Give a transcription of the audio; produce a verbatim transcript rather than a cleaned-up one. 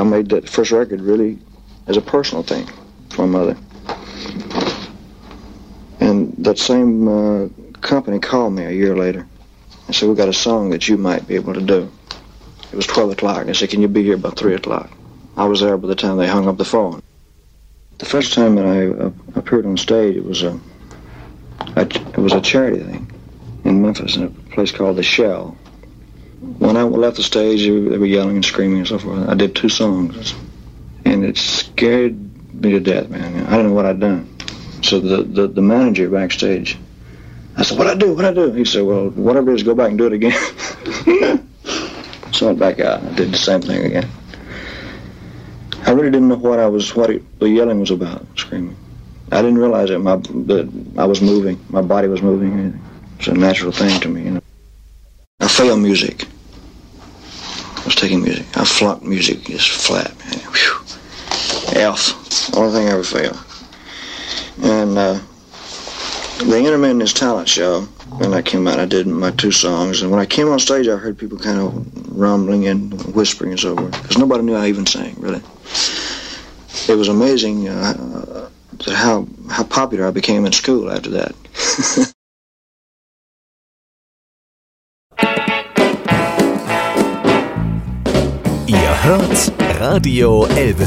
I made that first record really as a personal thing for my mother. And that same uh, company called me a year later and said, we got a song that you might be able to do. It was twelve o'clock. They said, can you be here by three o'clock? I was there by the time they hung up the phone. The first time that I uh, appeared on stage, it was a, a it was a charity thing in Memphis, in a place called The Shell. When I left the stage, they were yelling and screaming and so forth. I did two songs, and it scared me to death, man. I didn't know what I'd done. So the, the, the manager backstage, I said, what'd I do, what'd I do? He said, well, whatever it is, go back and do it again. So I went back out and I did the same thing again. I really didn't know what I was, what it, the yelling was about, screaming. I didn't realize that my that I was moving, my body was moving. It's a natural thing to me, you know. I failed music. I was taking music. I flunked music just flat, man. Whew. F. Only thing I ever failed. And uh, they entered me in this talent show. When I came out, I did my two songs. And when I came on stage, I heard people kind of rumbling and whispering and so forth. Because nobody knew I even sang, really. It was amazing uh, how how popular I became in school after that. Ihr hört Radio Elvis.